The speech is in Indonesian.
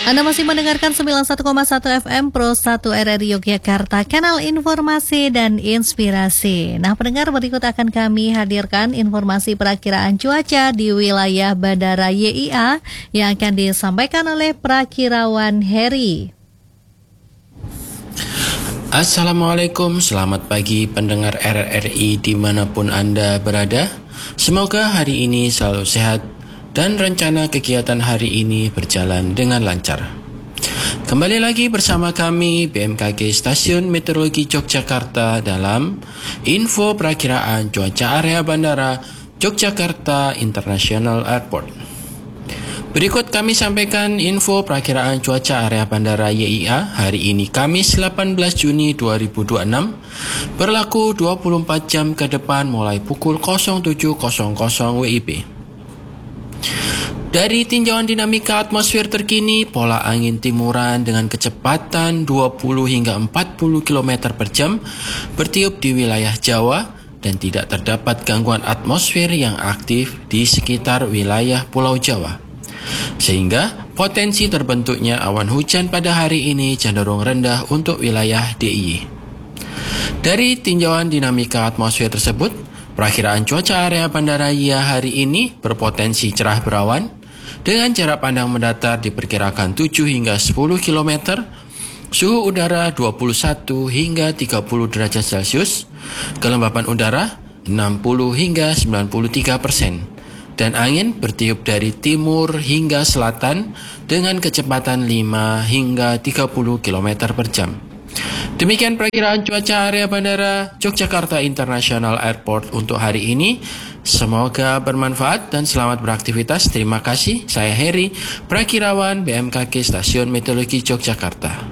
Anda masih mendengarkan 91,1 FM Pro 1 RRI Yogyakarta, kanal informasi dan inspirasi. Nah, pendengar, berikut akan kami hadirkan informasi perakiraan cuaca di wilayah Bandara YIA yang akan disampaikan oleh Prakirawan Heri. Assalamualaikum, selamat pagi pendengar RRI dimanapun Anda berada. Semoga hari ini selalu sehat dan rencana kegiatan hari ini berjalan dengan lancar. Kembali lagi bersama kami BMKG Stasiun Meteorologi Yogyakarta dalam info perakiraan cuaca area Bandara Yogyakarta International Airport. Berikut kami sampaikan info perakiraan cuaca area Bandara YIA hari ini Kamis 18 Juni 2026 berlaku 24 jam ke depan mulai pukul 07.00 WIB. Dari tinjauan dinamika atmosfer terkini, pola angin timuran dengan kecepatan 20 hingga 40 km per jam bertiup di wilayah Jawa dan tidak terdapat gangguan atmosfer yang aktif di sekitar wilayah Pulau Jawa. Sehingga potensi terbentuknya awan hujan pada hari ini cenderung rendah untuk wilayah DIY. Dari tinjauan dinamika atmosfer tersebut, perakiraan cuaca area Bandara YIA hari ini berpotensi cerah berawan, dengan jarak pandang mendatar diperkirakan 7 hingga 10 km, suhu udara 21 hingga 30 derajat Celcius, kelembapan udara 60 hingga 93%, dan angin bertiup dari timur hingga selatan dengan kecepatan 5 hingga 30 km per jam. Demikian perakiraan cuaca area Bandara Yogyakarta International Airport untuk hari ini. Semoga bermanfaat dan selamat beraktivitas. Terima kasih. Saya Heri, Prakirawan BMKG Stasiun Meteorologi Yogyakarta.